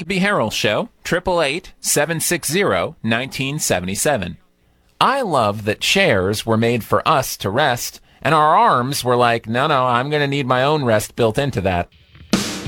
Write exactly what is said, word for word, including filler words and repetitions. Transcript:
B. Harrell Show, eight eight eight, seven six zero, one nine seven seven. I love that chairs were made for us to rest, and our arms were like, no, no, I'm going to need my own rest built into that.